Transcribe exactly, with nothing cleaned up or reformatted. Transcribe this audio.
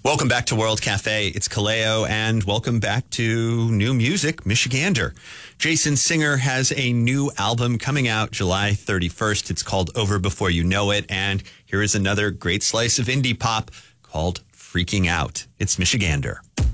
Welcome back to World Cafe. It's Kaleo, and welcome back to new music, Michigander. Jason Singer has a new album coming out July thirty-first. It's called Over Before You Know It, and here is another great slice of indie pop called Freaking Out. It's Michigander.